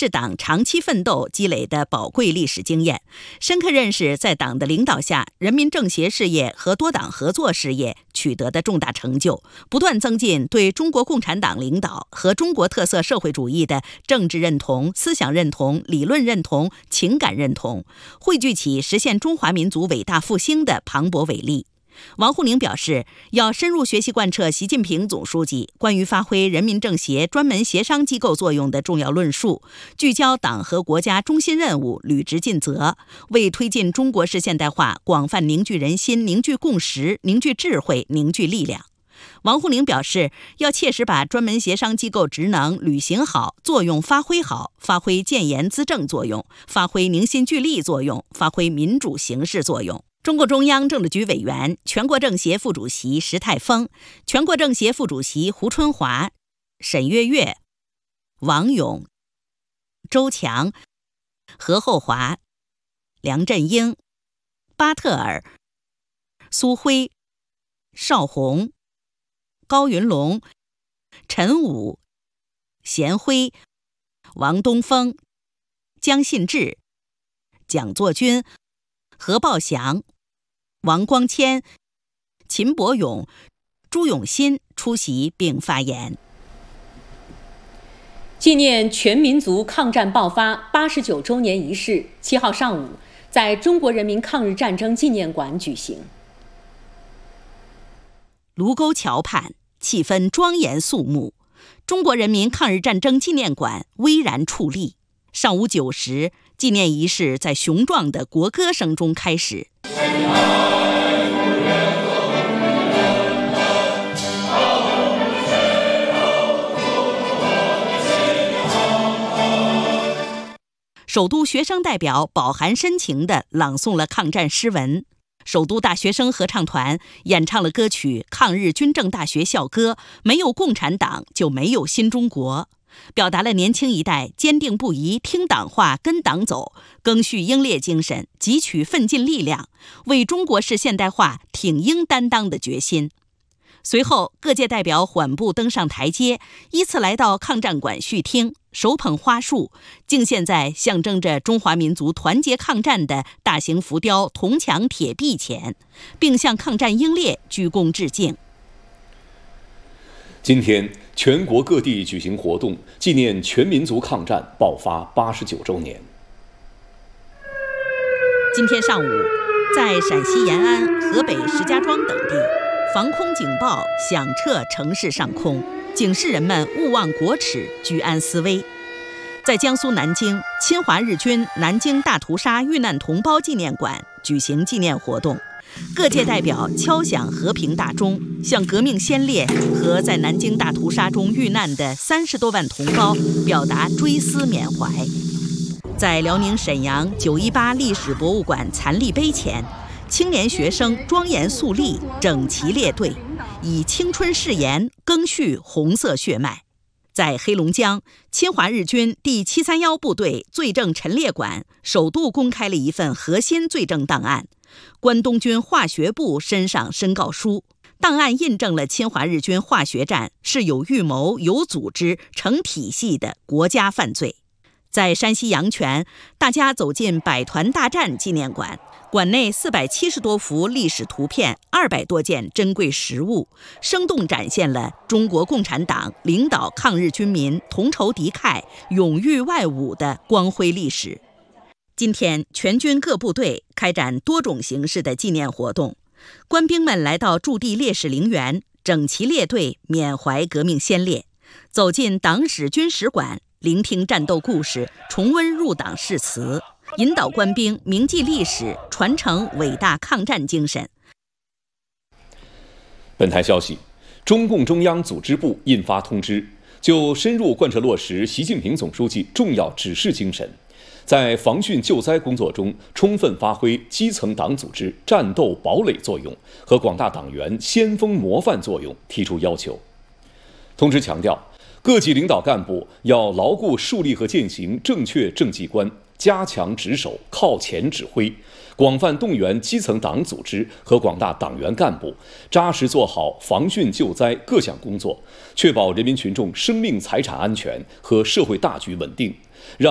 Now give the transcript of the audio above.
是党长期奋斗积累的宝贵历史经验，深刻认识在党的领导下，人民政协事业和多党合作事业取得的重大成就，不断增进对中国共产党领导和中国特色社会主义的政治认同、思想认同、理论认同、情感认同，汇聚起实现中华民族伟大复兴的磅礴伟力。王沪宁表示，要深入学习贯彻习近平总书记关于发挥人民政协专门协商机构作用的重要论述，聚焦党和国家中心任务，履职尽责，为推进中国式现代化广泛凝聚人心、凝聚共识、凝聚智慧、凝聚力量。王沪宁表示，要切实把专门协商机构职能履行好、作用发挥好，发挥建言资政作用，发挥凝心聚力作用，发挥民主形式作用。中共中央政治局委员、全国政协副主席石泰峰、全国政协副主席胡春华、沈月月、王勇、周强、何厚华、梁振英、巴特尔、苏辉、邵宏、高云龙、陈武、贤辉、王东峰、姜信治、蒋作军、何报祥、王光谦、秦伯勇、朱永新出席并发言。 纪念全民族抗战爆发89周年仪式7号上午在中国人民抗日战争纪念馆举行。 卢沟桥畔，气氛庄严肃穆，中国人民抗日战争纪念馆巍然矗立。上午9时，纪念仪式在雄壮的国歌声中开始。首都学生代表饱含深情地朗诵了抗战诗文，首都大学生合唱团演唱了歌曲《抗日军政大学校歌》，没有共产党就没有新中国，表达了年轻一代坚定不移听党话跟党走，赓续英烈精神，汲取奋进力量，为中国式现代化挺膺担当的决心。随后，各界代表缓步登上台阶，依次来到抗战馆续听，手捧花束，敬献在象征着中华民族团结抗战的大型浮雕铜墙铁壁前，并向抗战英烈鞠躬致敬。 今天，全国各地举行活动，纪念全民族抗战爆发89周年。 今天上午，在陕西延安、河北石家庄等地，防空警报响彻城市上空，警示人们勿忘国耻，居安思危。在江苏南京，侵华日军南京大屠杀遇难同胞纪念馆举行纪念活动，各界代表敲响和平大钟，向革命先烈和在南京大屠杀中遇难的30多万同胞表达追思缅怀。在辽宁沈阳918历史博物馆残立碑前，青年学生庄严肃立，整齐列队，以青春誓言赓续红色血脉。在黑龙江，侵华日军第731部队罪证陈列馆首度公开了一份核心罪证档案，关东军化学部身上申告书。档案印证了侵华日军化学战是有预谋、有组织、成体系的国家犯罪。在山西阳泉，大家走进百团大战纪念馆，馆内470多幅历史图片，200多件珍贵实物，生动展现了中国共产党领导抗日军民同仇敌忾、勇御外侮的光辉历史。今天，全军各部队开展多种形式的纪念活动，官兵们来到驻地烈士陵园，整齐列队缅怀革命先烈，走进党史军史馆，聆听战斗故事，重温入党誓词，引导官兵铭记历史，传承伟大抗战精神。 本台消息，中共中央组织部印发通知，就深入贯彻落实习近平总书记重要指示精神，在防汛救灾工作中充分发挥基层党组织战斗堡垒作用和广大党员先锋模范作用提出要求。通知强调，各级领导干部要牢固树立和践行正确政绩观，加强值守、靠前指挥，广泛动员基层党组织和广大党员干部，扎实做好防汛救灾各项工作，确保人民群众生命财产安全和社会大局稳定，让